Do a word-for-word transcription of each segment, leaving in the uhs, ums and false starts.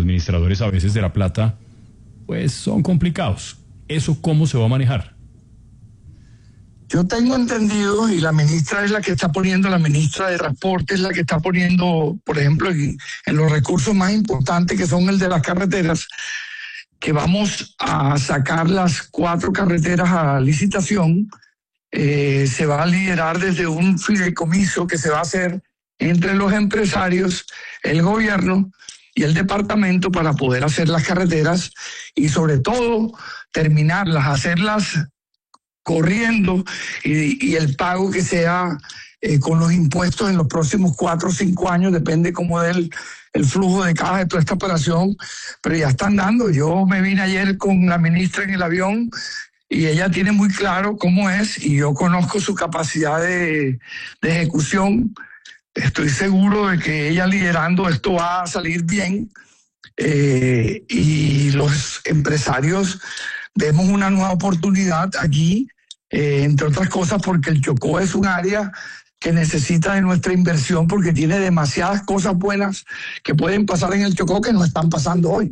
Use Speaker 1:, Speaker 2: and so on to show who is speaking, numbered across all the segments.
Speaker 1: administradores a veces de la plata, pues son complicados. ¿Eso cómo se va a manejar?
Speaker 2: Yo tengo entendido, y la ministra es la que está poniendo, la ministra de Transporte es la que está poniendo, por ejemplo, en, en los recursos más importantes, que son el de las carreteras, que vamos a sacar las cuatro carreteras a licitación. Eh, se va a liderar desde un fideicomiso que se va a hacer entre los empresarios, el gobierno y el departamento para poder hacer las carreteras y sobre todo terminarlas, hacerlas corriendo y, y el pago que sea eh, con los impuestos en los próximos cuatro o cinco años, depende cómo del el flujo de caja de toda esta operación, pero ya están dando. Yo me vine ayer con la ministra en el avión y ella tiene muy claro cómo es y yo conozco su capacidad de, de ejecución. Estoy seguro de que ella liderando esto va a salir bien eh, y los empresarios vemos una nueva oportunidad aquí, eh, entre otras cosas porque el Chocó es un área que necesita de nuestra inversión porque tiene demasiadas cosas buenas que pueden pasar en el Chocó que no están pasando hoy.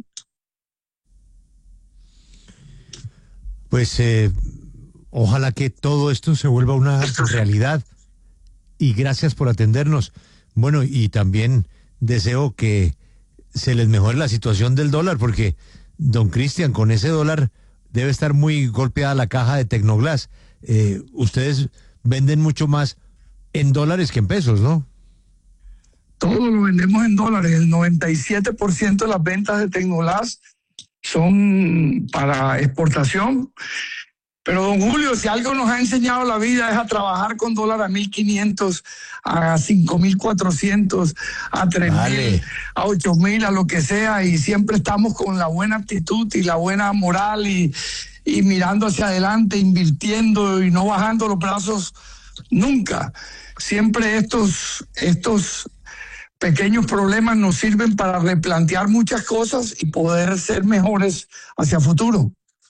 Speaker 3: Pues eh, ojalá que todo esto se vuelva una realidad y gracias por atendernos. Bueno, y también deseo que se les mejore la situación del dólar porque, don Cristian, con ese dólar debe estar muy golpeada la caja de Tecnoglass. Eh, ustedes venden mucho más en dólares que en pesos, ¿no?
Speaker 2: Todo lo vendemos en dólares. El noventa y siete por ciento de las ventas de Tecnoglass son para exportación. Pero, don Julio, si algo nos ha enseñado la vida es a trabajar con dólar a mil quinientos, a cinco mil cuatrocientos, a tres mil, vale, a ocho mil, a lo que sea, y siempre estamos con la buena actitud y la buena moral y, y mirando hacia adelante, invirtiendo y no bajando los brazos nunca. Siempre estos, estos pequeños problemas nos sirven para replantear muchas cosas y poder ser mejores hacia futuro.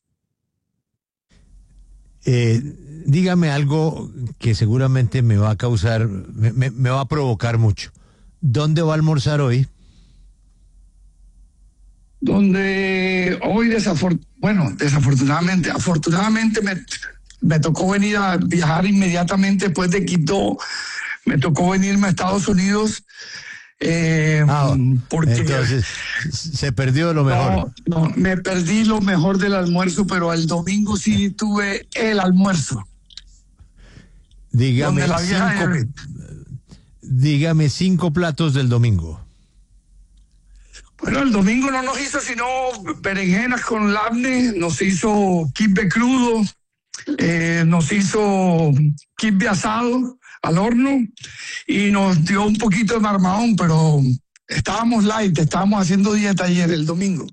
Speaker 3: Eh, dígame algo que seguramente me va a causar, me, me, me va a provocar mucho. ¿Dónde va a almorzar hoy?
Speaker 2: Donde hoy, desafor bueno, desafortunadamente, afortunadamente me, me tocó venir a viajar inmediatamente después de Quito, me tocó venirme a Estados Unidos. Eh,
Speaker 3: ah,
Speaker 2: porque
Speaker 3: entonces se perdió lo mejor.
Speaker 2: No, no, me perdí lo mejor del almuerzo, pero el domingo sí tuve el almuerzo.
Speaker 3: Dígame
Speaker 2: la
Speaker 3: cinco, de... dígame cinco platos del domingo.
Speaker 2: Bueno, el domingo no nos hizo sino berenjenas con labne, nos hizo kibbe crudo, eh, nos hizo kibbe asado al horno y nos dio un poquito de marmahón, pero estábamos light, estábamos haciendo dieta ayer el domingo.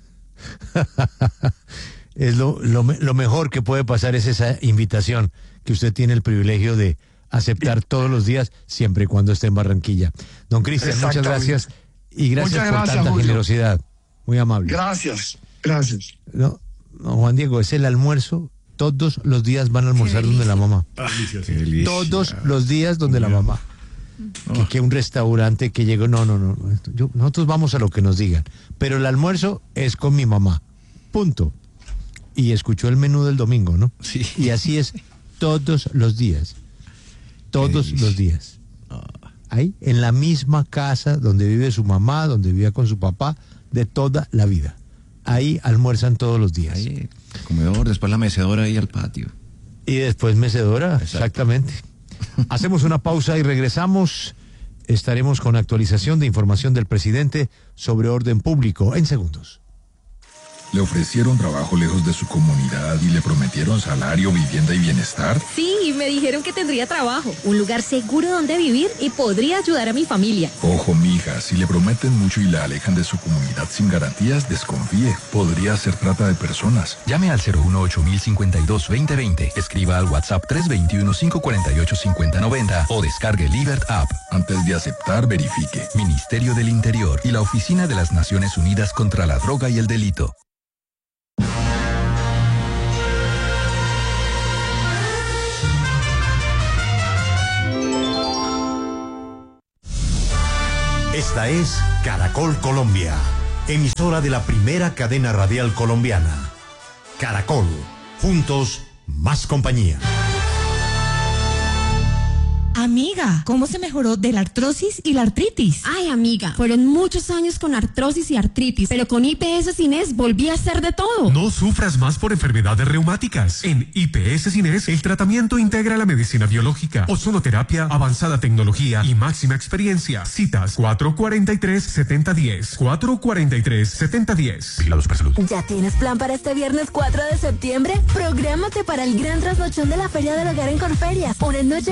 Speaker 3: Es lo, lo, lo mejor que puede pasar es esa invitación que usted tiene el privilegio de aceptar todos los días, siempre y cuando esté en Barranquilla. Don Cristian, muchas gracias y gracias muchas por gracias, tanta Julio. Generosidad. Muy amable.
Speaker 2: Gracias, gracias.
Speaker 3: No, no, Juan Diego, es el almuerzo. Todos los días van a almorzar donde la mamá.
Speaker 1: Delicia.
Speaker 3: Todos los días donde la mamá. Oh. Que, que un restaurante que llegó, no, no, no. Yo, nosotros vamos a lo que nos digan. Pero el almuerzo es con mi mamá. Punto. Y escuchó el menú del domingo, ¿no?
Speaker 1: Sí.
Speaker 3: Y así es todos los días. Todos los días. Oh. Ahí, en la misma casa donde vive su mamá, donde vivía con su papá, de toda la vida. Ahí almuerzan todos los días.
Speaker 4: Ahí, comedor, después la mecedora ahí al patio.
Speaker 3: Y después mecedora, exacto. Exactamente. Hacemos una pausa y regresamos. Estaremos con actualización de información del presidente sobre orden público en segundos.
Speaker 5: ¿Le ofrecieron trabajo lejos de su comunidad y le prometieron salario, vivienda y bienestar?
Speaker 6: Sí, me dijeron que tendría trabajo, un lugar seguro donde vivir y podría ayudar a mi familia.
Speaker 5: Ojo, mija, si le prometen mucho y la alejan de su comunidad sin garantías, desconfíe. Podría ser trata de personas.
Speaker 7: Llame al cero uno ocho mil cincuenta y dos veinte veinte. Escriba al WhatsApp tres dos uno, cinco cuatro ocho, cinco cero nueve cero o descargue Libert App.
Speaker 5: Antes de aceptar, verifique.
Speaker 7: Ministerio del Interior y la Oficina de las Naciones Unidas contra la Droga y el Delito.
Speaker 8: Esta es Caracol Colombia. emisora de la primera cadena radial colombiana. Caracol, juntos, más compañía.
Speaker 9: Amiga, ¿cómo se mejoró de la artrosis y la artritis?
Speaker 10: Ay, amiga, fueron muchos años con artrosis y artritis, pero con I P S Cines volví a hacer de todo.
Speaker 11: No sufras más por enfermedades reumáticas. En I P S Cines, el tratamiento integra la medicina biológica, ozonoterapia, avanzada tecnología y máxima experiencia. Citas cuatro cuatro tres, siete cero uno cero, cuatro cuatro tres, siete cero uno cero. Vigilados por salud.
Speaker 12: ¿Ya tienes plan para este viernes cuatro de septiembre? Prográmate para el gran trasnochón de la Feria del Hogar en Corferias. Una noche